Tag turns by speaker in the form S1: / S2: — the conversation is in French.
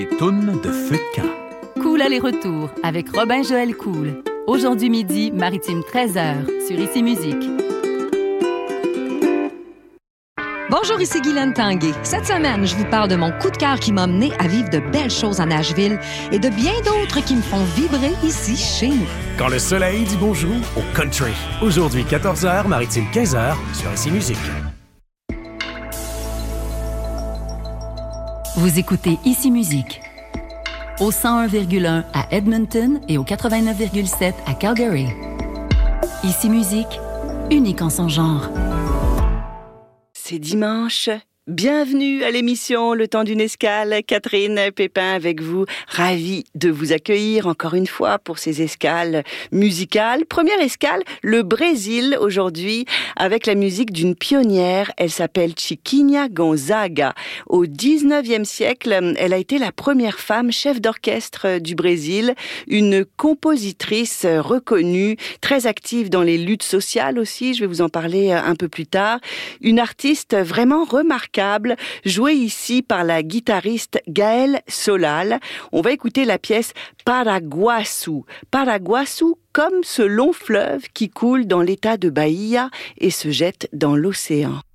S1: Les tounes de feu de camp.
S2: Cool aller-retour avec Robin-Joël Cool. Aujourd'hui midi, Maritime 13h sur Ici Musique.
S3: Bonjour, ici Guylaine Tanguay. Cette semaine, je vous parle de mon coup de cœur qui m'a mené à vivre de belles choses à Nashville et de bien d'autres qui me font vibrer ici, chez nous.
S4: Quand le soleil dit bonjour au country. Aujourd'hui, 14h, Maritime 15h sur Ici Musique.
S2: Vous écoutez Ici Musique. Au 101,1 à Edmonton et au 89,7 à Calgary. Ici Musique, unique en son genre.
S5: C'est dimanche. Bienvenue à l'émission Le Temps d'une escale. Catherine Pépin avec vous. Ravie de vous accueillir encore une fois pour ces escales musicales. Première escale, le Brésil aujourd'hui avec la musique d'une pionnière. Elle s'appelle Chiquinha Gonzaga. Au 19e siècle, elle a été la première femme chef d'orchestre du Brésil. Une compositrice reconnue, très active dans les luttes sociales aussi. Je vais vous en parler un peu plus tard. Une artiste vraiment remarquable, jouée ici par la guitariste Gaëlle Solal. On va écouter la pièce Paraguaçu. Paraguaçu comme ce long fleuve qui coule dans l'état de Bahia et se jette dans l'océan.